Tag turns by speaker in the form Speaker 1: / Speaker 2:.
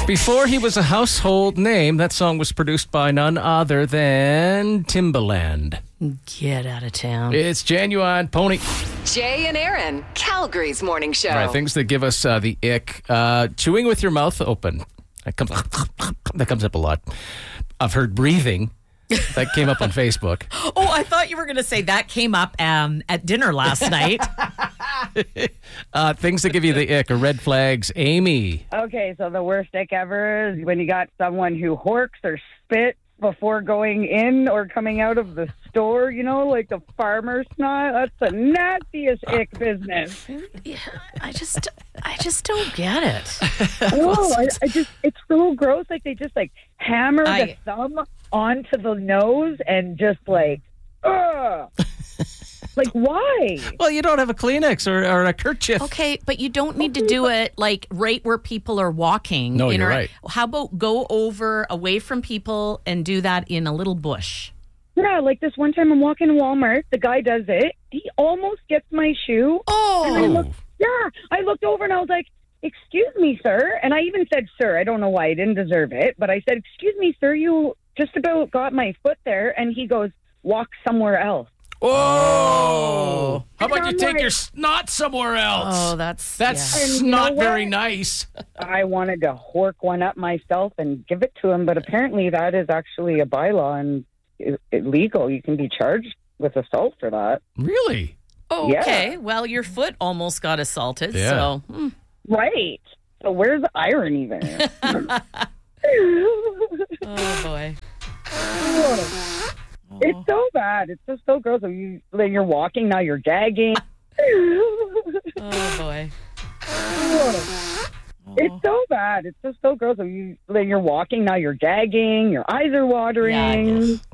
Speaker 1: Before he was a household name, that song was produced by none other than Timbaland.
Speaker 2: Get out of town.
Speaker 1: It's Genuine Pony.
Speaker 3: Jay and Aaron, Calgary's morning show.
Speaker 1: All right, things that give us the ick. Chewing with your mouth open. That comes up a lot. I've heard breathing. That came up on Facebook.
Speaker 2: Oh, I thought you were going to say that came up at dinner last night.
Speaker 1: Things that give you the ick are red flags. Amy.
Speaker 4: Okay, so the worst ick ever is when you got someone who horks or spits before going in or coming out of the store, like the farmer snot. That's the nastiest ick business.
Speaker 2: Yeah, I just don't get it.
Speaker 4: Whoa, it's so gross. Like they just hammer the thumb onto the nose and just ugh. Like, why?
Speaker 1: Well, you don't have a Kleenex or a kerchief.
Speaker 2: Okay, but you don't need to do it right where people are walking.
Speaker 1: No, you're right.
Speaker 2: How about go away from people and do that in a little bush?
Speaker 4: Yeah, like this one time I'm walking in Walmart. The guy does it. He almost gets my shoe.
Speaker 2: Oh.
Speaker 4: I looked over and I was like, excuse me, sir. And I even said, sir. I don't know why I didn't deserve it. But I said, excuse me, sir, you just about got my foot there. And he goes, walk somewhere else.
Speaker 1: Oh, how about you take your snot somewhere else?
Speaker 2: Oh, that's
Speaker 4: not
Speaker 1: very nice.
Speaker 4: I wanted to hork one up myself and give it to him, but apparently that is actually a bylaw and illegal. You can be charged with assault for that.
Speaker 1: Really?
Speaker 2: Okay.
Speaker 4: Yeah.
Speaker 2: Well, your foot almost got assaulted,
Speaker 1: yeah.
Speaker 2: So.
Speaker 4: Right. So where's the irony there?
Speaker 2: Oh, boy.
Speaker 4: It's so bad. It's just so gross. You're walking, now you're gagging.
Speaker 2: Oh, boy.
Speaker 4: It's so bad. It's just so gross. You're walking, now you're gagging. Your eyes are watering.
Speaker 2: Yeah,